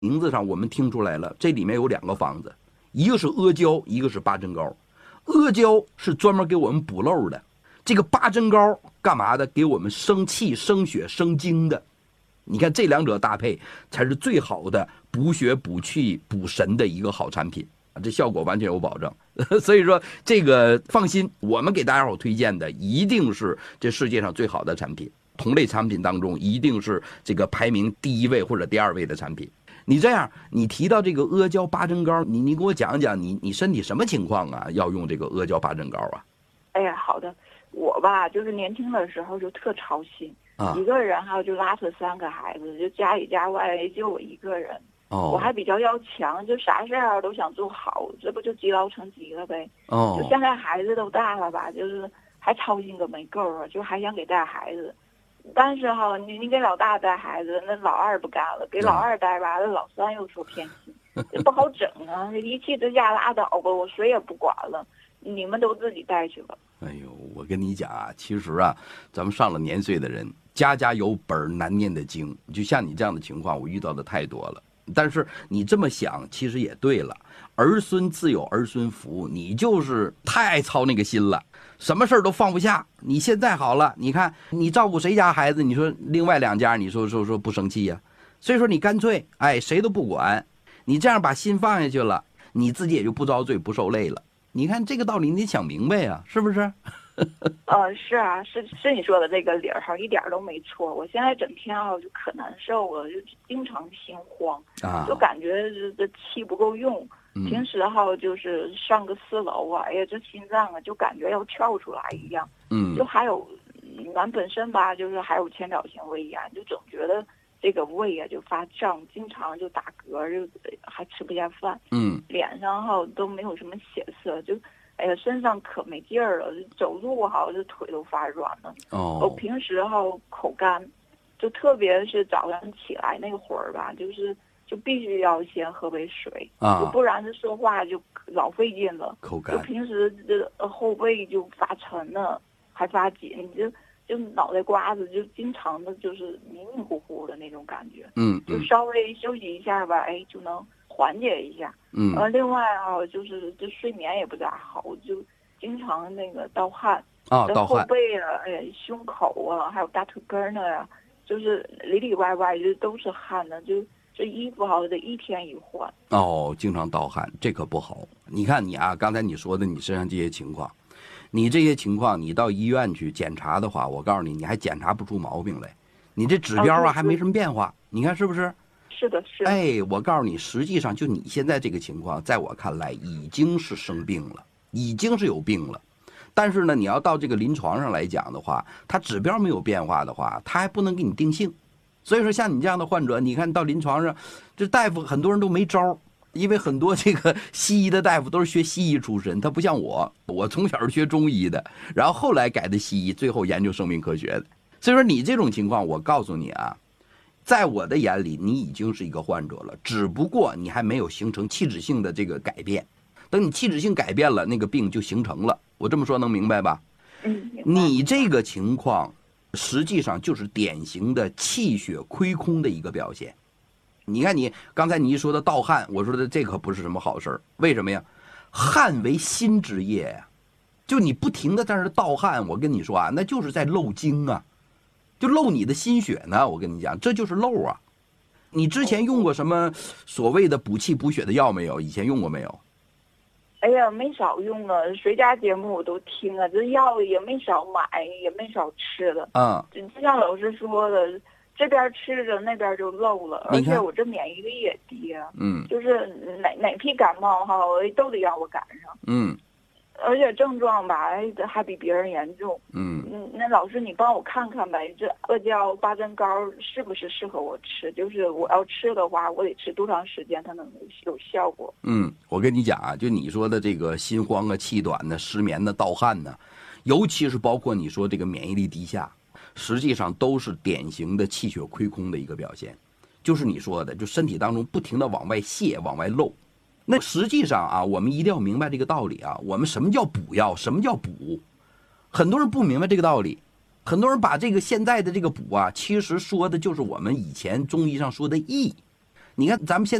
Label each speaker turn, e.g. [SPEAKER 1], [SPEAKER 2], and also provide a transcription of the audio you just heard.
[SPEAKER 1] 名字上我们听出来了，这里面有2个方子，一个是阿胶，一个是八珍膏。阿胶是专门给我们补漏的，这个八珍膏干嘛的？给我们生气、生血、生精的。你看这2者搭配才是最好的补血、补气、补神的一个好产品，这效果完全有保证。所以说这个放心，我们给大家伙推荐的一定是这世界上最好的产品，同类产品当中一定是这个排名第1位或者第2位的产品。你这样，你提到这个阿胶八珍膏，你给我讲讲你身体什么情况啊？要用这个阿胶八珍膏啊？
[SPEAKER 2] 哎呀，好的，我吧就是年轻的时候就特操心啊，一个人就拉扯3个孩子，就家里家外就我一个人。我还比较要强，就啥事儿都想做好，这不就积劳成疾了呗？就现在孩子都大了吧，就是还操心个没够啊，就还想给带孩子。但是你给老大带孩子，那老二不干了；给老二带吧，那老三又说偏心，这不好整啊！一气之下拉倒吧，我谁也不管了，你们都自己带去吧。
[SPEAKER 1] 哎呦，我跟你讲啊，其实啊，咱们上了年岁的人，家家有本难念的经。就像你这样的情况，我遇到的太多了。但是你这么想，其实也对了。儿孙自有儿孙福，你就是太操那个心了，什么事儿都放不下。你现在好了，你看你照顾谁家孩子，你说另外2家，你说不生气呀？所以说你干脆谁都不管，你这样把心放下去了，你自己也就不遭罪不受累了。你看这个道理你得想明白呀，是不是？
[SPEAKER 2] 是啊，是你说的这个理儿一点都没错。我现在整天就可难受了，就经常心慌啊，就感觉这气不够用。平时就是上个4楼啊，哎呀，这心脏就感觉要跳出来一样。就还有俺本身吧，就是还有前列腺胃炎，就总觉得这个胃就发胀，经常就打嗝，就还吃不下饭。脸上都没有什么血色，就。哎呀，身上可没劲儿了，走路这腿都发软了。我平时口干，就特别是早上起来那会儿吧，就必须要先喝杯水啊，不然这说话就老费劲了。
[SPEAKER 1] 口干，
[SPEAKER 2] 就平时这后背就发沉了，还发紧，就脑袋瓜子就经常的就是迷迷糊糊的那种感觉。就稍微休息一下吧，就能缓解一下。另外就是这睡眠也不咋好，就经常那个盗汗
[SPEAKER 1] 盗汗，
[SPEAKER 2] 后背啊，胸口啊，还有大腿根呢呀，就是里里外外就都是汗呢，就这衣服得1天1换。
[SPEAKER 1] 经常盗汗，这可不好。你看你啊，刚才你说的你身上这些情况，你这些情况你到医院去检查的话，我告诉你，你还检查不出毛病来，你这指标还没什么变化，你看是不是？
[SPEAKER 2] 是的，是的。
[SPEAKER 1] 我告诉你，实际上就你现在这个情况，在我看来已经是生病了，已经是有病了。但是呢，你要到这个临床上来讲的话，它指标没有变化的话，它还不能给你定性。所以说，像你这样的患者，你看到临床上，这大夫很多人都没招，因为很多这个西医的大夫都是学西医出身，他不像我从小是学中医的，然后后来改的西医，最后研究生命科学的。所以说，你这种情况，我告诉你啊。在我的眼里，你已经是一个患者了，只不过你还没有形成器质性的这个改变。等你器质性改变了，那个病就形成了。我这么说能明白吧？你这个情况实际上就是典型的气血亏空的一个表现。你看你刚才你一说的盗汗，我说的这可不是什么好事儿。为什么呀？汗为心之液呀，就你不停的在这盗汗，我跟你说啊，那就是在漏精啊。就漏你的心血呢，我跟你讲，这就是漏啊！你之前用过什么所谓的补气补血的药没有？以前用过没有？
[SPEAKER 2] 哎呀，没少用啊，谁家节目我都听啊，这药也没少买，也没少吃的。就像老师说的，这边吃着那边就漏了，而且我这免疫力也低啊。就是哪批感冒都得让我赶上。而且症状吧，还比别人严重。那老师你帮我看看呗，这阿胶八珍膏是不是适合我吃？就是我要吃的话，我得吃多长时间它能有效果？
[SPEAKER 1] 我跟你讲啊，就你说的这个心慌啊、气短呢、失眠呢、盗汗呢，尤其是包括你说这个免疫力低下，实际上都是典型的气血亏空的一个表现。就是你说的，就身体当中不停的往外泄、往外漏。那实际上啊，我们一定要明白这个道理啊。我们什么叫补药？什么叫补？很多人不明白这个道理，很多人把这个现在的这个补啊，其实说的就是我们以前中医上说的益。 你看咱们现